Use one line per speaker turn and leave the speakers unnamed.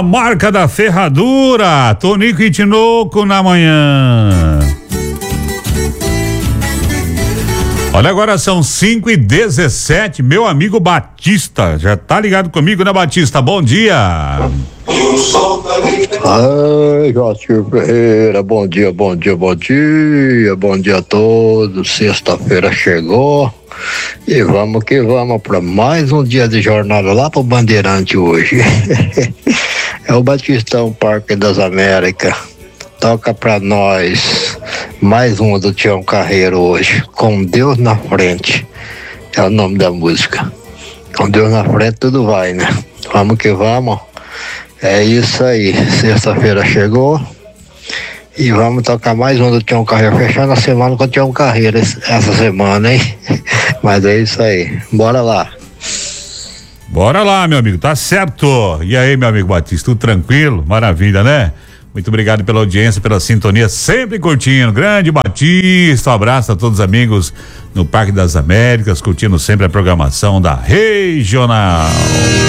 a marca da ferradura, Tonico e Tinoco na manhã. Olha, agora são 5h17, meu amigo Batista, já tá ligado comigo, né, Batista? Bom dia.
Ai, Joaquim Ferreira, bom dia, bom dia, bom dia, bom dia a todos. Sexta-feira chegou e vamos que vamos para mais um dia de jornada lá pro Bandeirante hoje. É o Batistão Parque das Américas. Toca pra nós mais uma do Tião Carreiro hoje, Com Deus na Frente, é o nome da música. Com Deus na frente tudo vai, né? Vamos que vamos. É isso aí, sexta-feira chegou e vamos tocar mais um do Tião Carreiro, fechando a semana com o Tião Carreiro essa semana, hein? Mas é isso aí, bora lá.
Bora lá, meu amigo, tá certo. E aí, meu amigo Batista, tudo tranquilo? Maravilha, né? Muito obrigado pela audiência, pela sintonia, sempre curtindo. Grande Batista, um abraço a todos os amigos no Parque das Américas, curtindo sempre a programação da Regional.